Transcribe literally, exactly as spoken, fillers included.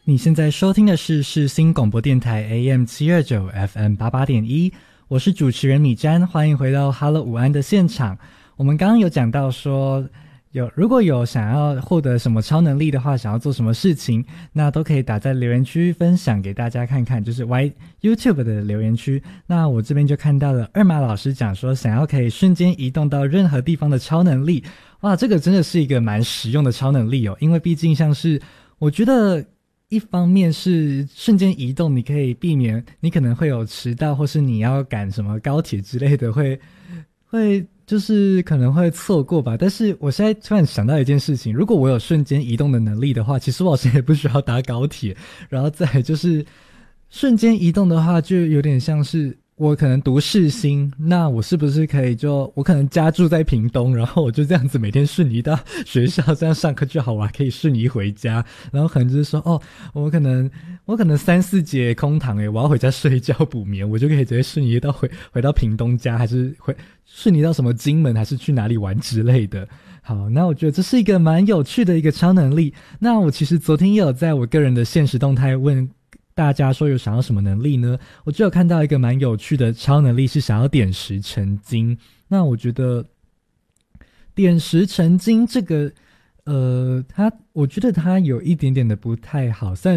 你现在收听的是世新广播电台 A M 七二九 F M 八八点一，我是主持人米詹，欢迎回到 Hello 午安的现场。我们刚刚有讲到说，有如果有想要获得什么超能力的话，想要做什么事情，那都可以打在留言区分享给大家看看，就是 Y YouTube 的留言区。那我这边就看到了二马老师讲说，想要可以瞬间移动到任何地方的超能力。哇，这个真的是一个蛮实用的超能力哦，因为毕竟像是我觉得一方面是瞬间移动，你可以避免你可能会有迟到，或是你要赶什么高铁之类的，会会就是可能会错过吧。但是我现在突然想到一件事情，如果我有瞬间移动的能力的话，其实我好像也不需要搭高铁。然后再来就是瞬间移动的话，就有点像是我可能读世新，那我是不是可以就我可能家住在屏东，然后我就这样子每天瞬移到学校，这样上课就好，我还可以瞬移回家。然后可能就是说，哦，我可能我可能三四节空堂诶，我要回家睡觉补眠，我就可以直接瞬移到回回到屏东家，还是回瞬移到什么金门，还是去哪里玩之类的。好，那我觉得这是一个蛮有趣的一个超能力。那我其实昨天也有在我个人的现实动态问大家说有想要什么能力呢？我就有看到一个蛮有趣的超能力是想要点石成金。那我觉得点石成金这个呃，它我觉得它有一点点的不太好，虽然